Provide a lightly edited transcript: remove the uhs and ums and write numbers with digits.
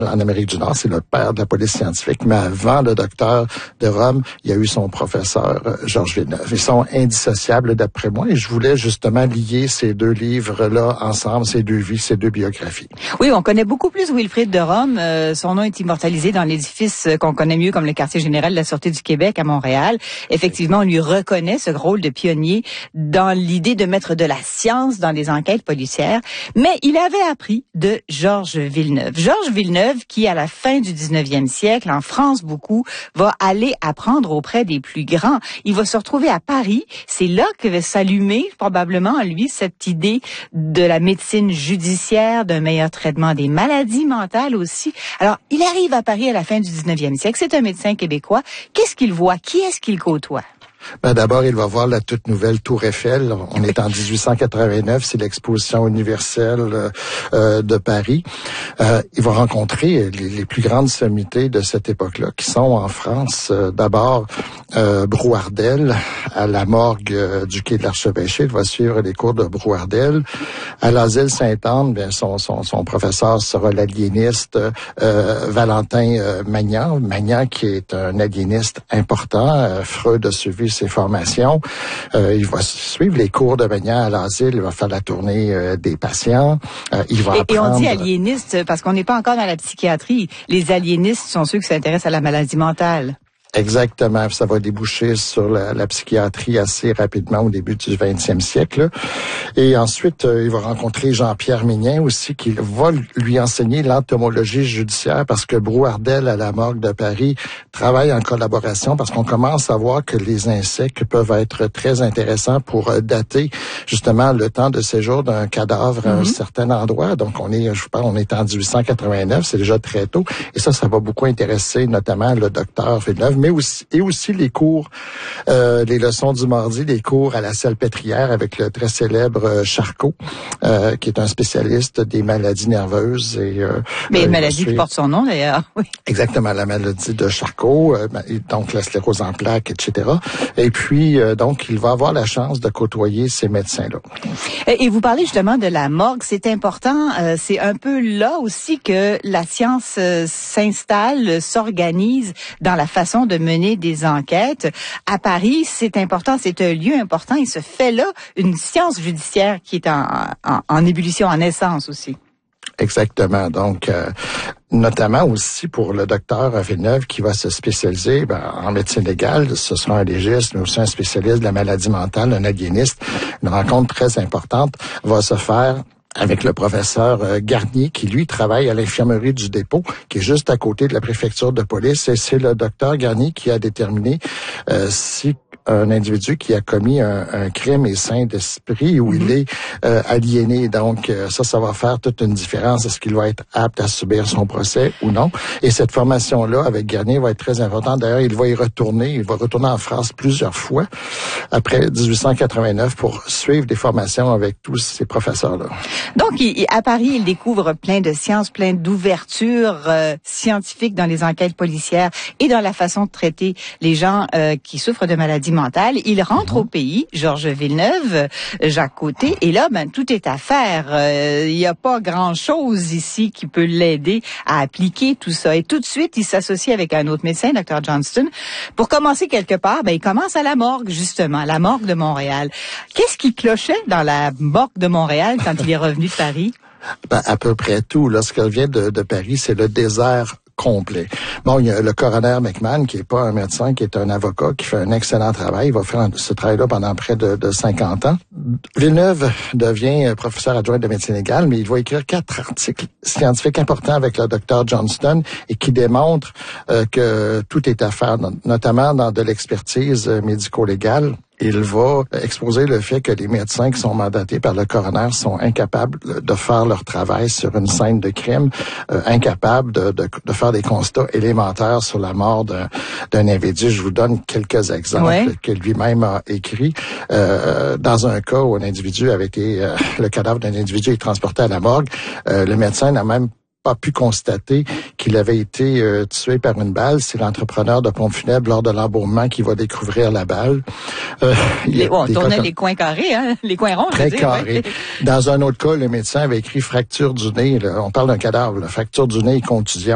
En Amérique du Nord, c'est le père de la police scientifique, mais avant le docteur de Rome, il y a eu son professeur Georges Villeneuve. Ils sont indissociables d'après moi et je voulais justement lier ces deux livres-là ensemble, ces deux vies, ces deux biographies. Oui, on connaît beaucoup plus Wilfrid de Rome. Son nom est immortalisé dans l'édifice qu'on connaît mieux comme le quartier général de la Sûreté du Québec à Montréal. Effectivement, on lui reconnaît ce rôle de pionnier dans l'idée de mettre de la science dans les enquêtes policières, mais il avait appris de Georges Villeneuve. Georges Villeneuve, qui, à la fin du 19e siècle, en France beaucoup, va aller apprendre auprès des plus grands. Il va se retrouver à Paris. C'est là que va s'allumer, probablement, en lui, cette idée de la médecine judiciaire, d'un meilleur traitement des maladies mentales aussi. Alors, il arrive à Paris à la fin du 19e siècle. C'est un médecin québécois. Qu'est-ce qu'il voit? Qui est-ce qu'il côtoie? D'abord, il va voir la toute nouvelle Tour Eiffel. On est en 1889, c'est l'exposition universelle de Paris. Il va rencontrer les plus grandes sommités de cette époque-là, qui sont en France. D'abord, Brouardel, à la morgue du quai de l'Archevêché. Il va suivre les cours de Brouardel. À l'asile Sainte-Anne, bien, son professeur sera l'aliéniste Valentin Magnan. Magnan, qui est un aliéniste important. Freud a suivi ses formations. Il va suivre les cours de Magnan à l'asile. Il va faire la tournée des patients. Il va apprendre... Et on dit aliéniste parce qu'on n'est pas encore dans la psychiatrie. Les aliénistes sont ceux qui s'intéressent à la maladie mentale. Exactement. Ça va déboucher sur la psychiatrie assez rapidement au début du 20e siècle. Et ensuite, il va rencontrer Jean-Pierre Mignin aussi, qui va lui enseigner l'entomologie judiciaire parce que Brouardel, à la morgue de Paris, travaille en collaboration parce qu'on commence à voir que les insectes peuvent être très intéressants pour dater justement le temps de séjour d'un cadavre à un certain endroit. Donc, on est en 1889, c'est déjà très tôt. Et ça va beaucoup intéresser notamment le docteur Villeneuve, mais aussi les cours, les leçons du mardi, les cours à la Salpêtrière avec le très célèbre Charcot, qui est un spécialiste des maladies nerveuses. Mais une maladie qui porte son nom d'ailleurs. Oui. Exactement, la maladie de Charcot, donc la sclérose en plaques, etc. Et puis, donc, il va avoir la chance de côtoyer ces médecins-là. Et vous parlez justement de la morgue, c'est important, c'est un peu là aussi que la science s'installe, s'organise dans la façon de mener des enquêtes. À Paris, c'est important, c'est un lieu important. Il se fait là une science judiciaire qui est en ébullition, en naissance aussi. Exactement. Donc, notamment aussi pour le docteur Villeneuve qui va se spécialiser en médecine légale. Ce sera un légiste, mais aussi un spécialiste de la maladie mentale, un aliéniste. Une rencontre très importante va se faire avec le professeur Garnier, qui, lui, travaille à l'infirmerie du dépôt, qui est juste à côté de la préfecture de police. Et c'est le docteur Garnier qui a déterminé si un individu qui a commis un crime est sain d'esprit ou il est aliéné. Donc, ça va faire toute une différence. Est-ce qu'il va être apte à subir son procès ou non? Et cette formation-là, avec Garnier, va être très importante. D'ailleurs, il va y retourner. Il va retourner en France plusieurs fois après 1889 pour suivre des formations avec tous ces professeurs-là. Donc, à Paris, il découvre plein de sciences, plein d'ouvertures scientifiques dans les enquêtes policières et dans la façon de traiter les gens qui souffrent de maladies mentales. Il rentre au pays, Georges Villeneuve, Jacques Côté, et là, tout est à faire. Il n'y a pas grand-chose ici qui peut l'aider à appliquer tout ça. Et tout de suite, il s'associe avec un autre médecin, Dr. Johnston. Pour commencer quelque part, il commence à la morgue, justement, la morgue de Montréal. Qu'est-ce qui clochait dans la morgue de Montréal quand il est revenu de Paris? À peu près tout. Lorsqu'il vient de Paris, c'est le désert complet. Bon, il y a le coroner McMahon, qui est pas un médecin, qui est un avocat, qui fait un excellent travail. Il va faire ce travail-là pendant près de 50 ans. Villeneuve devient professeur adjoint de médecine légale, mais il va écrire 4 articles scientifiques importants avec le docteur Johnston et qui démontrent que tout est à faire, notamment dans de l'expertise médico-légale. Il va exposer le fait que les médecins qui sont mandatés par le coroner sont incapables de faire leur travail sur une scène de crime, incapables de faire des constats élémentaires sur la mort d'un individu. Je vous donne quelques exemples que lui-même a écrits. Dans un cas où un individu avait été, le cadavre d'un individu est transporté à la morgue, le médecin n'a même pas pu constater qu'il avait été tué par une balle. C'est l'entrepreneur de pompes funèbres lors de l'embaumement qui va découvrir la balle. On tournait les coins carrés, les coins ronds. Très carrés. Dans un autre cas, le médecin avait écrit fracture du nez. Là, on parle d'un cadavre, fracture du nez et contusion.